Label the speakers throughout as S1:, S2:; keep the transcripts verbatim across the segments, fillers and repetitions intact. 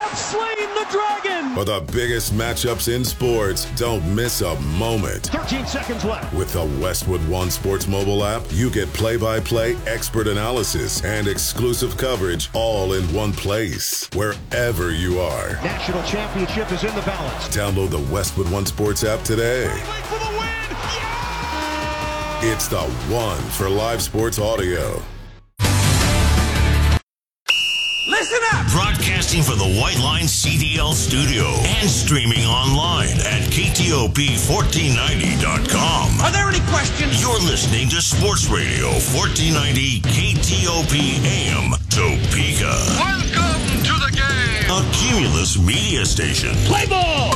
S1: have slain the dragon.
S2: For the biggest matchups in sports, don't miss a moment.
S1: thirteen seconds left.
S2: With the Westwood One Sports mobile app, you get play-by-play expert analysis and exclusive coverage all in one place, wherever you are.
S1: National championship is in the balance.
S2: Download the Westwood One Sports app today.
S1: For the win. Yeah!
S2: It's the one for live sports audio.
S3: Listen up! Broadcasting from the White Line C D L studio and streaming online at K T O P fourteen ninety dot com.
S4: Are there any questions?
S3: You're listening to Sports Radio fourteen ninety K T O P A M Topeka.
S4: Welcome to the game!
S3: A Cumulus media station.
S4: Play ball!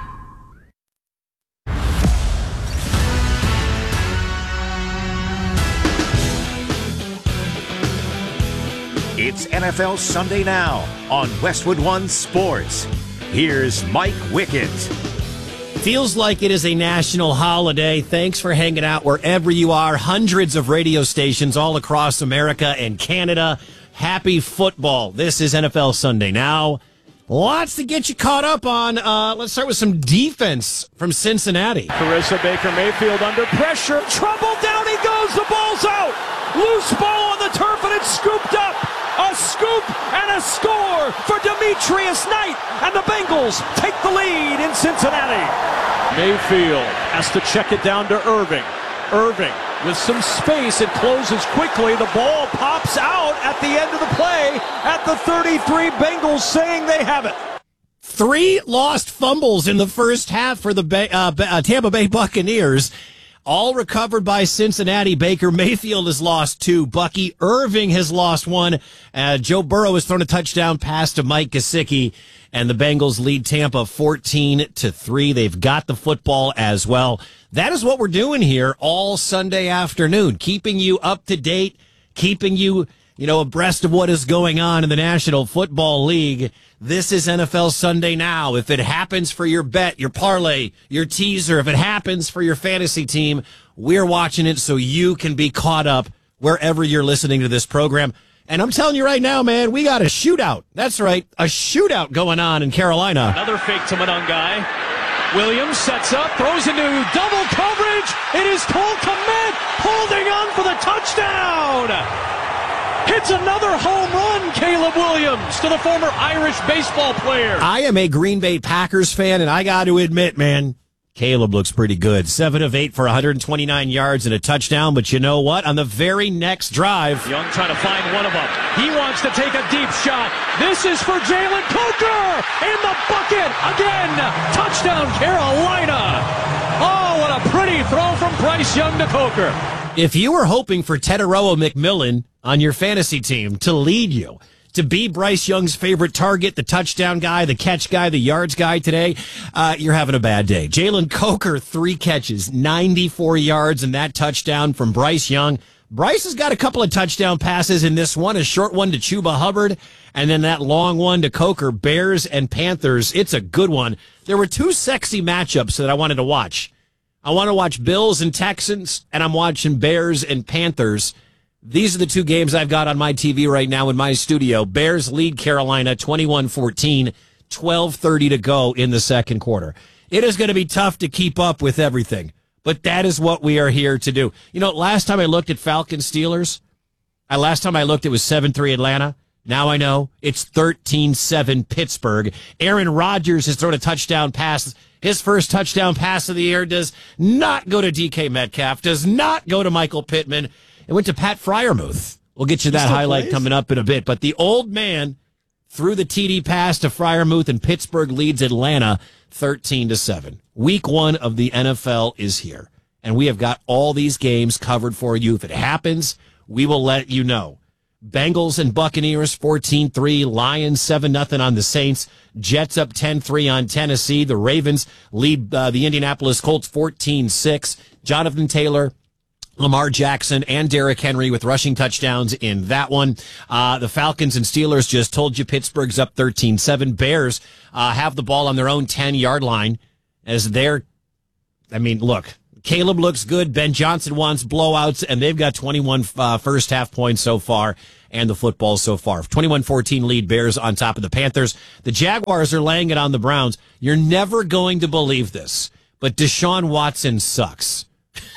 S5: It's N F L Sunday Now on Westwood One Sports. Here's Mike Wickens.
S6: Feels like it is a national holiday. Thanks for hanging out wherever you are. Hundreds of radio stations all across America and Canada. Happy football. This is N F L Sunday Now. Lots to get you caught up on. Uh, let's start with some defense from Cincinnati.
S1: Carissa Baker Mayfield under pressure. Trouble, down he goes. The ball's out. Loose ball on the turf, and it's scooped up. A scoop and a score for Demetrius Knight. And the Bengals take the lead in Cincinnati. Mayfield has to check it down to Irving. Irving with some space. It closes quickly. The ball pops out at the end of the play at the thirty-three. Bengals saying they have it.
S6: Three lost fumbles in the first half for the Bay, uh, uh, Tampa Bay Buccaneers. All recovered by Cincinnati. Baker Mayfield has lost two. Bucky Irving has lost one. Uh, Joe Burrow has thrown a touchdown pass to Mike Gesicki, and the Bengals lead Tampa fourteen to three. They've got the football as well. That is what we're doing here all Sunday afternoon, keeping you up to date, keeping you, you know, abreast of what is going on in the National Football League. This is N F L Sunday Now. If it happens for your bet, your parlay, your teaser, if it happens for your fantasy team, we're watching it so you can be caught up wherever you're listening to this program. And I'm telling you right now, man, we got a shootout. That's right, a shootout going on in Carolina.
S1: Another fake to Monangai. Williams sets up, throws into double coverage. It is Cole Kmet holding on for the touchdown. Hits another home run, Caleb Williams, to the former Irish baseball player.
S6: I am a Green Bay Packers fan, and I got to admit, man, Caleb looks pretty good. Seven of eight for one hundred twenty-nine yards and a touchdown, but you know what? On the very next drive...
S1: Young trying to find one of them. He wants to take a deep shot. This is for Jalen Coker in the bucket. Again, touchdown, Carolina. Oh, what a pretty throw from Bryce Young to Coker.
S6: If you were hoping for Tetairoa McMillan on your fantasy team to lead you, to be Bryce Young's favorite target, the touchdown guy, the catch guy, the yards guy today, uh, you're having a bad day. Jalen Coker, three catches, ninety-four yards, and that touchdown from Bryce Young. Bryce has got a couple of touchdown passes in this one, a short one to Chuba Hubbard, and then that long one to Coker. Bears and Panthers. It's a good one. There were two sexy matchups that I wanted to watch. I want to watch Bills and Texans, and I'm watching Bears and Panthers. These are the two games I've got on my T V right now in my studio. Bears lead Carolina twenty-one fourteen, twelve thirty to go in the second quarter. It is going to be tough to keep up with everything, but that is what we are here to do. You know, last time I looked at Falcons Steelers, I, last time I looked it was seven three Atlanta. Now I know it's thirteen seven Pittsburgh. Aaron Rodgers has thrown a touchdown pass. His first touchdown pass of the year does not go to D K Metcalf, does not go to Michael Pittman. It went to Pat Freiermuth. We'll get you that highlight plays? coming up in a bit. But the old man threw the T D pass to Freiermuth, and Pittsburgh leads Atlanta thirteen to seven. Week one of the N F L is here, and we have got all these games covered for you. If it happens, we will let you know. Bengals and Buccaneers fourteen three, Lions seven nothing on the Saints, Jets up ten three on Tennessee, the Ravens lead uh, the Indianapolis Colts fourteen six, Jonathan Taylor, Lamar Jackson, and Derrick Henry with rushing touchdowns in that one. Uh, the Falcons and Steelers just told you Pittsburgh's up thirteen seven. Bears uh, have the ball on their own ten-yard line as they're, I mean, look, Caleb looks good. Ben Johnson wants blowouts, and they've got twenty-one uh, first half points so far, and the football so far. twenty-one fourteen lead Bears on top of the Panthers. The Jaguars are laying it on the Browns. You're never going to believe this, but Deshaun Watson sucks.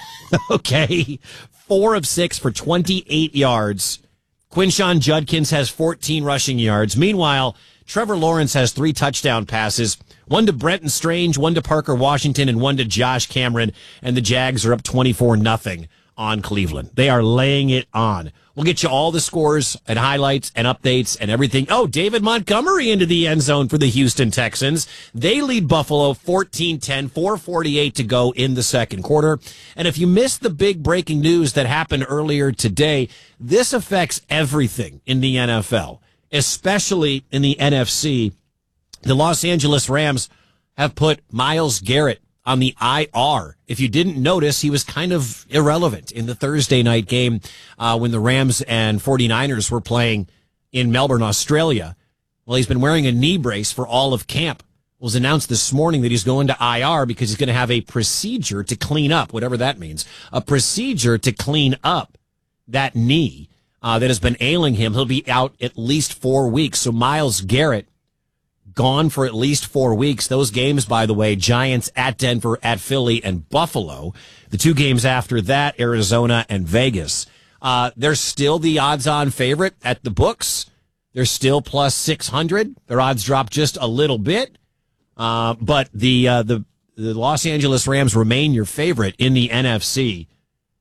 S6: Okay? Four of six for twenty-eight yards. Quinshon Judkins has fourteen rushing yards. Meanwhile, Trevor Lawrence has three touchdown passes, one to Brenton Strange, one to Parker Washington, and one to Josh Cameron, and the Jags are up twenty-four nothing on Cleveland. They are laying it on. We'll get you all the scores and highlights and updates and everything. Oh, David Montgomery into the end zone for the Houston Texans. They lead Buffalo fourteen ten, four forty-eight to go in the second quarter. And if you missed the big breaking news that happened earlier today, this affects everything in the N F L, especially in the N F C. The Los Angeles Rams have put Myles Garrett on the I R. If you didn't notice, he was kind of irrelevant in the Thursday night game uh, when the Rams and 49ers were playing in Melbourne, Australia. Well, he's been wearing a knee brace for all of camp. It was announced this morning that he's going to I R because he's going to have a procedure to clean up, whatever that means, a procedure to clean up that knee uh, that has been ailing him. He'll be out at least four weeks. So Myles Garrett gone for at least four weeks. Those games, by the way, Giants at Denver, at Philly, and Buffalo. The two games after that, Arizona and Vegas. Uh, they're still the odds-on favorite at the books. They're still plus six hundred. Their odds dropped just a little bit. Uh, but the, uh, the, the Los Angeles Rams remain your favorite in the N F C.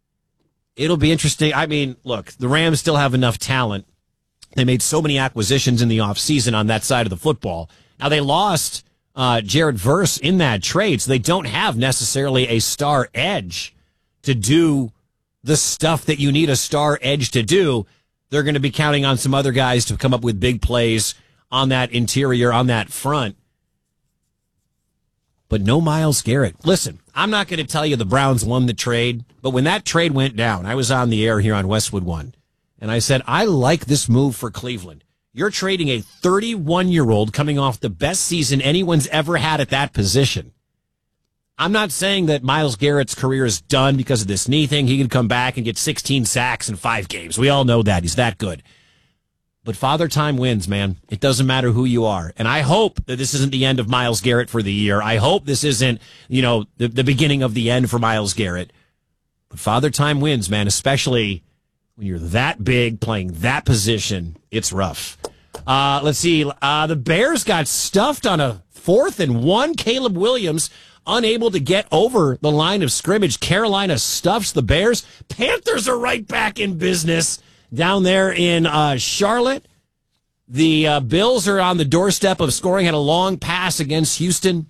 S6: It'll be interesting. I mean, look, the Rams still have enough talent. They made so many acquisitions in the offseason on that side of the football. Now, they lost uh, Jared Verse in that trade, so they don't have necessarily a star edge to do the stuff that you need a star edge to do. They're going to be counting on some other guys to come up with big plays on that interior, on that front. But no Myles Garrett. Listen, I'm not going to tell you the Browns won the trade, but when that trade went down, I was on the air here on Westwood One, and I said, I like this move for Cleveland. You're trading a thirty-one-year-old coming off the best season anyone's ever had at that position. I'm not saying that Myles Garrett's career is done because of this knee thing. He could come back and get sixteen sacks in five games. We all know that. He's that good. But Father Time wins, man. It doesn't matter who you are. And I hope that this isn't the end of Myles Garrett for the year. I hope this isn't, you know, the, the beginning of the end for Myles Garrett. But Father Time wins, man, especially when you're that big, playing that position. It's rough. Uh, let's see. Uh, the Bears got stuffed on a fourth and one. Caleb Williams unable to get over the line of scrimmage. Carolina stuffs the Bears. Panthers are right back in business down there in uh, Charlotte. The uh, Bills are on the doorstep of scoring. Had a long pass against Houston.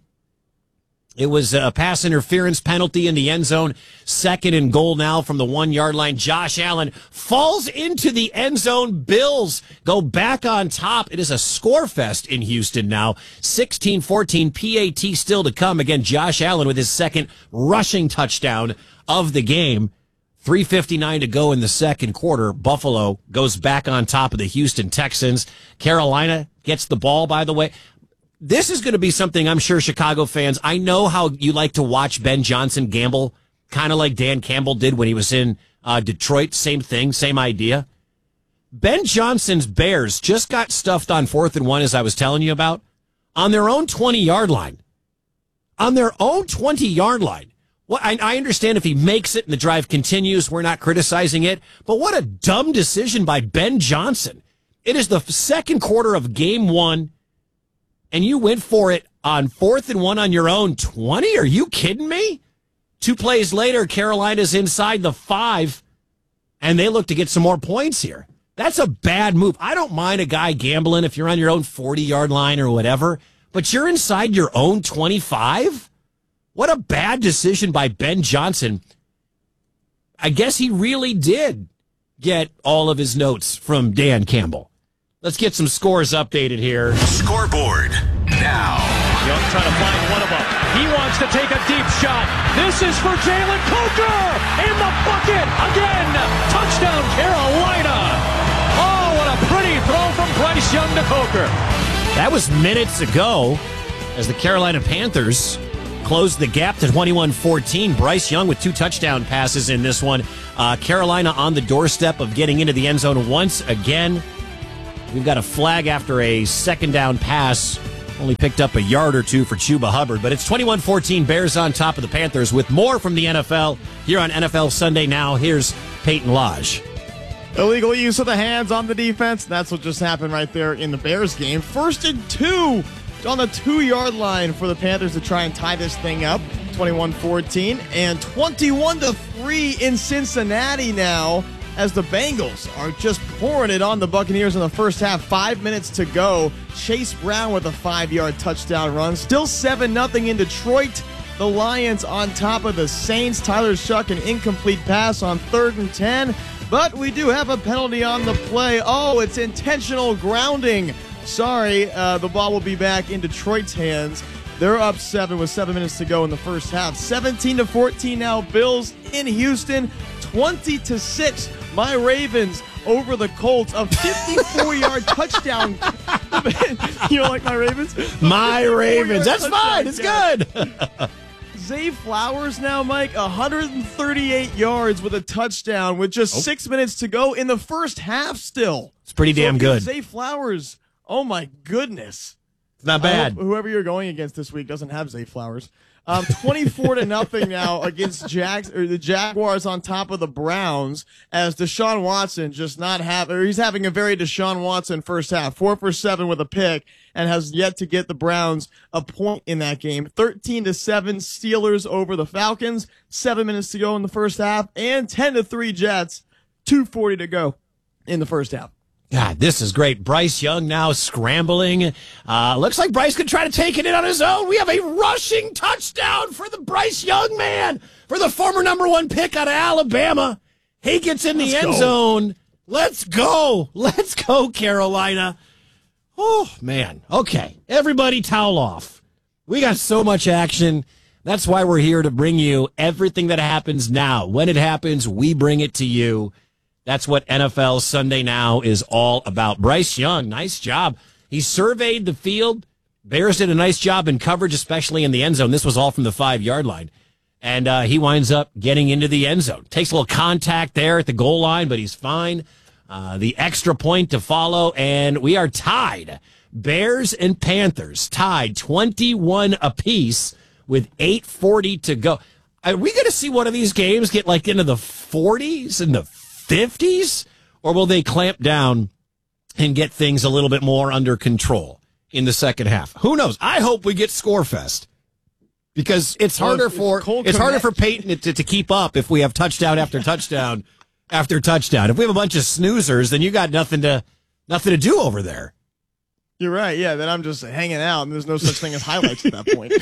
S6: It was a pass interference penalty in the end zone. Second and goal now from the one-yard line. Josh Allen falls into the end zone. Bills go back on top. It is a score fest in Houston now. sixteen fourteen, P A T still to come. Again, Josh Allen with his second rushing touchdown of the game. three fifty-nine to go in the second quarter. Buffalo goes back on top of the Houston Texans. Carolina gets the ball, by the way. This is going to be something I'm sure Chicago fans, I know how you like to watch Ben Johnson gamble, kind of like Dan Campbell did when he was in uh, Detroit. Same thing, same idea. Ben Johnson's Bears just got stuffed on fourth and one, as I was telling you about, on their own twenty-yard line. On their own twenty-yard line. Well, I, I understand if he makes it and the drive continues, we're not criticizing it, but what a dumb decision by Ben Johnson. It is the second quarter of game one, and you went for it on fourth and one on your own twenty? Are you kidding me? Two plays later, Carolina's inside the five, and they look to get some more points here. That's a bad move. I don't mind a guy gambling if you're on your own forty-yard line or whatever, but you're inside your own twenty-five? What a bad decision by Ben Johnson. I guess he really did get all of his notes from Dan Campbell. Let's get some scores updated here.
S3: Scoreboard now.
S1: Young trying to find one of them. He wants to take a deep shot. This is for Jalen Coker in the bucket again. Touchdown, Carolina. Oh, what a pretty throw from Bryce Young to Coker.
S6: That was minutes ago as the Carolina Panthers closed the gap to twenty-one fourteen. Bryce Young with two touchdown passes in this one. Uh, Carolina on the doorstep of getting into the end zone once again. We've got a flag after a second down pass. Only picked up a yard or two for Chuba Hubbard, but it's twenty-one fourteen, Bears on top of the Panthers. With more from the N F L here on N F L Sunday Now, here's Peyton Lodge.
S7: Illegal use of the hands on the defense. That's what just happened right there in the Bears game. First and two on the two-yard line for the Panthers to try and tie this thing up. twenty-one fourteen and twenty-one to three in Cincinnati now, as the Bengals are just pouring it on the Buccaneers in the first half. Five minutes to go. Chase Brown with a five-yard touchdown run. Still seven nothing in Detroit. The Lions on top of the Saints. Tyler Shuck, an incomplete pass on third and ten. But we do have a penalty on the play. Oh, it's intentional grounding. Sorry, uh, the ball will be back in Detroit's hands. They're up seven with seven minutes to go in the first half. seventeen to fourteen now, Bills in Houston. twenty to six. My Ravens over the Colts. A fifty-four-yard touchdown. You don't like my Ravens?
S6: My Ravens. That's fine. It's good.
S7: Zay Flowers now, Mike, one hundred thirty-eight yards with a touchdown with just oh. six minutes to go in the first half still.
S6: It's pretty
S7: so
S6: damn good.
S7: Zay Flowers, oh my goodness.
S6: It's not bad.
S7: Whoever you're going against this week doesn't have Zay Flowers. Um, twenty-four to nothing now against Jags or the Jaguars on top of the Browns, as Deshaun Watson just not have, or he's having a very Deshaun Watson first half. Four for seven with a pick, and has yet to get the Browns a point in that game. thirteen to seven Steelers over the Falcons. Seven minutes to go in the first half, and ten to three Jets. two forty to go in the first half.
S6: God, this is great. Bryce Young now scrambling. Uh, looks like Bryce could try to take it in on his own. We have a rushing touchdown for the Bryce Young man, for the former number one pick out of Alabama. He gets in the Let's end go. zone. Let's go. Let's go, Carolina. Oh, man. Okay. Everybody towel off. We got so much action. That's why we're here to bring you everything that happens now. When it happens, we bring it to you. That's what N F L Sunday Now is all about. Bryce Young, nice job. He surveyed the field. Bears did a nice job in coverage, especially in the end zone. This was all from the five-yard line. And uh, he winds up getting into the end zone. Takes a little contact there at the goal line, but he's fine. Uh, the extra point to follow, and we are tied. Bears and Panthers tied twenty-one apiece with eight forty to go. Are we going to see one of these games get like into the forties and the fifties, or will they clamp down and get things a little bit more under control in the second half? Who knows? I hope we get Scorefest, because it's harder well, it's, for it's, it's harder for Peyton to, to keep up if we have touchdown after touchdown after touchdown. If we have a bunch of snoozers, then you got nothing to nothing to do over there.
S7: You're right. Yeah, then I'm just hanging out, and there's no such thing as highlights at that point.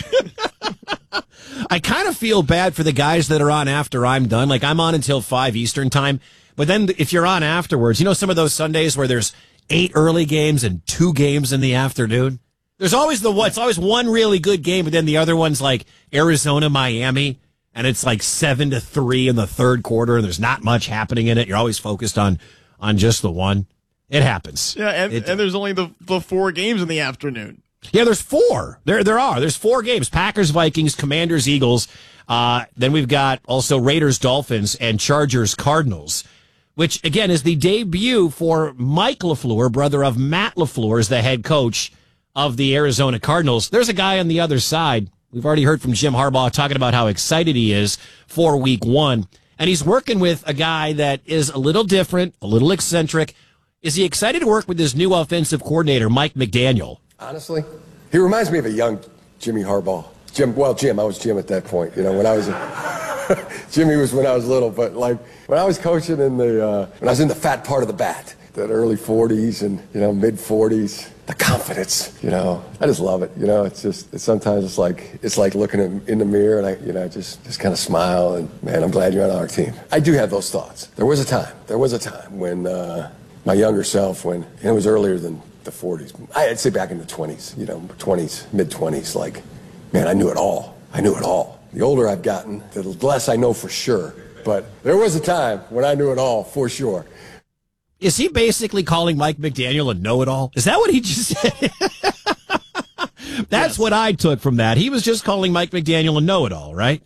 S6: I kind of feel bad for the guys that are on after I'm done. Like, I'm on until five Eastern time. But then if you're on afterwards, you know, some of those Sundays where there's eight early games and two games in the afternoon? There's always the one, it's always one really good game, but then the other one's like Arizona, Miami, and it's like seven to three in the third quarter, and there's not much happening in it. You're always focused on, on just the one. It happens.
S7: Yeah, and, it, and there's only the, the four games in the afternoon.
S6: Yeah, there's four. There there are. There's four games. Packers, Vikings, Commanders, Eagles. Uh, then we've got also Raiders, Dolphins, and Chargers, Cardinals, which, again, is the debut for Mike LaFleur, brother of Matt LaFleur, as the head coach of the Arizona Cardinals. There's a guy on the other side. We've already heard from Jim Harbaugh talking about how excited he is for week one. And he's working with a guy that is a little different, a little eccentric. Is he excited to work with his new offensive coordinator, Mike McDaniel?
S8: Honestly, he reminds me of a young Jimmy Harbaugh. Jim, well, Jim, I was Jim at that point. You know, when I was, a, Jimmy was when I was little. But like when I was coaching in the, uh, when I was in the fat part of the bat, that early forties and you know mid forties, the confidence. You know, I just love it. You know, it's just it's, sometimes it's like it's like looking in, in the mirror and I, you know, just just kind of smile and man, I'm glad you're on our team. I do have those thoughts. There was a time. There was a time when uh, my younger self, when and it was earlier than the forties. I'd say back in the twenties, you know, twenties, mid-twenties, like, man, I knew it all. I knew it all. The older I've gotten, the less I know for sure. But there was a time when I knew it all for sure.
S6: Is he basically calling Mike McDaniel a know-it-all? Is that what he just said? That's
S7: Yes.
S6: what I took from that. He was just calling Mike McDaniel a know-it-all, right?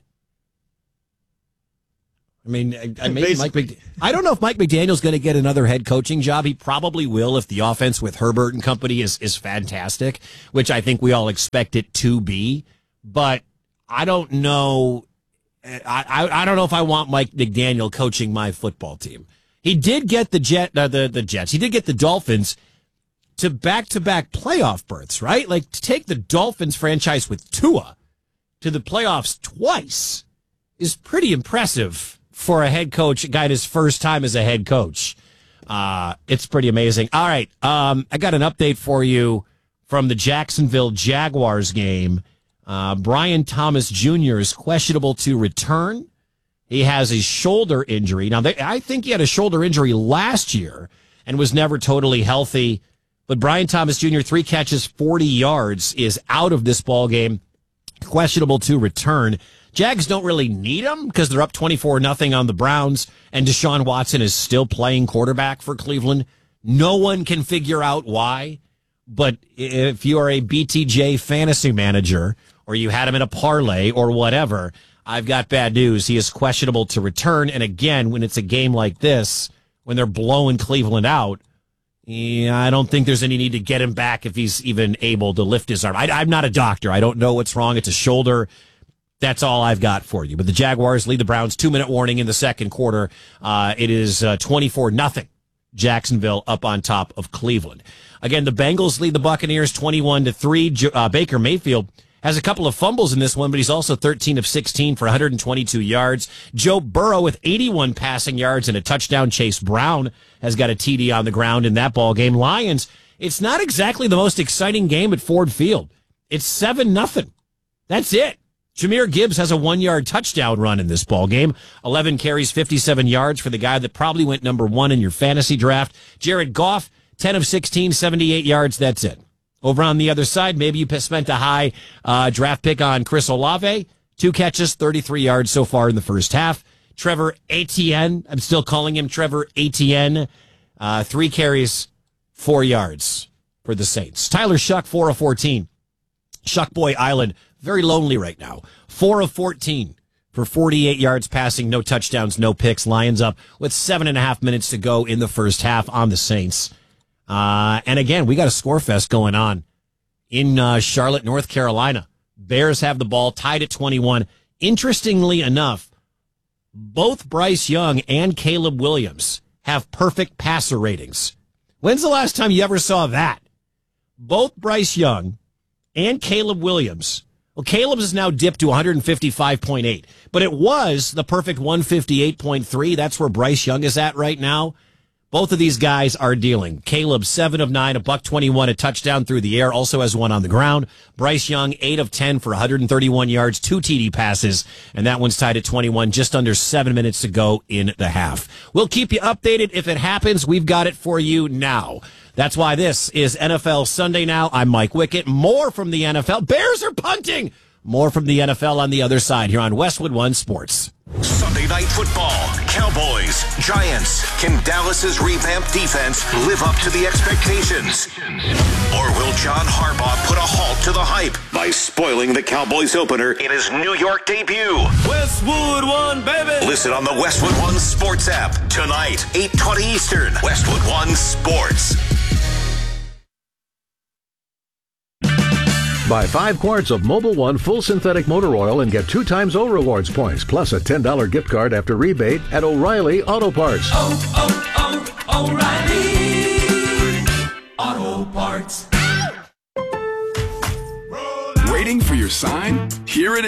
S6: I mean, I, I mean, Mike Mc, I don't know if Mike McDaniel's going to get another head coaching job. He probably will if the offense with Herbert and company is, is fantastic, which I think we all expect it to be. But I don't know. I, I, I don't know if I want Mike McDaniel coaching my football team. He did get the Jet, uh, the the Jets. He did get the Dolphins to back-to-back playoff berths, right? Like, to take the Dolphins franchise with Tua to the playoffs twice is pretty impressive for a head coach, a guy his first time as a head coach. Uh, it's pretty amazing. All right, um, I got an update for you from the Jacksonville Jaguars game. Uh, Brian Thomas Junior is questionable to return. He has a shoulder injury. Now, they, I think he had a shoulder injury last year and was never totally healthy. But Brian Thomas Junior, three catches, forty yards, is out of this ball game. Questionable to return. Jags don't really need him because they're up twenty-four nothing on the Browns, and Deshaun Watson is still playing quarterback for Cleveland. No one can figure out why. But if you are a B T J fantasy manager, or you had him in a parlay or whatever, I've got bad news. He is questionable to return. And again, when it's a game like this, when they're blowing Cleveland out, yeah, I don't think there's any need to get him back if he's even able to lift his arm. I, I'm not a doctor. I don't know what's wrong. It's a shoulder. That's all I've got for you. But the Jaguars lead the Browns. Two-minute warning in the second quarter. Uh, it is uh, twenty-four nothing. Jacksonville up on top of Cleveland. Again, the Bengals lead the Buccaneers twenty-one to three. Uh, Baker Mayfield has a couple of fumbles in this one, but he's also thirteen of sixteen for one hundred twenty-two yards. Joe Burrow with eighty-one passing yards and a touchdown. Chase Brown has got a T D on the ground in that ball game. Lions, it's not exactly the most exciting game at Ford Field. It's seven nothing. That's it. Jahmyr Gibbs has a one-yard touchdown run in this ball game. eleven carries, fifty-seven yards for the guy that probably went number one in your fantasy draft. Jared Goff, ten of sixteen, seventy-eight yards. That's it. Over on the other side, maybe you spent a high uh, draft pick on Chris Olave. Two catches, thirty-three yards so far in the first half. Trevor Etienne, I'm still calling him Trevor Etienne. Uh, three carries, four yards for the Saints. Tyler Shuck, four of fourteen. Shuck Boy Island, very lonely right now. four of fourteen for forty-eight yards passing, no touchdowns, no picks. Lions up with seven and a half minutes to go in the first half on the Saints. Uh, and again, we got a score fest going on in uh, Charlotte, North Carolina. Bears have the ball tied at twenty-one. Interestingly enough, both Bryce Young and Caleb Williams have perfect passer ratings. When's the last time you ever saw that? Both Bryce Young and Caleb Williams. Well, Caleb's is now dipped to one fifty-five point eight, but it was the perfect one fifty-eight point three. That's where Bryce Young is at right now. Both of these guys are dealing. Caleb, seven of nine, a buck twenty-one, a touchdown through the air, also has one on the ground. Bryce Young, eight of ten for one hundred thirty-one yards, two T D passes, and that one's tied at twenty-one, just under seven minutes to go in the half. We'll keep you updated if it happens. We've got it for you now. That's why this is N F L Sunday Now. I'm Mike Wickett. More from the N F L. Bears are punting. More from the N F L on the other side here on Westwood One Sports.
S3: Sunday Night Football. Cowboys, Giants. Can Dallas's revamped defense live up to the expectations? Or will John Harbaugh put a halt to the hype by spoiling the Cowboys opener in his New York debut?
S1: Westwood One, baby!
S3: Listen on the Westwood One Sports app tonight, eight twenty Eastern. Westwood One Sports.
S9: Buy five quarts of Mobil One full synthetic motor oil and get two times O Rewards points, plus a ten dollars gift card after rebate at O'Reilly Auto Parts.
S10: Oh, oh, oh, O'Reilly Auto Parts.
S11: Waiting for your sign? Here it is.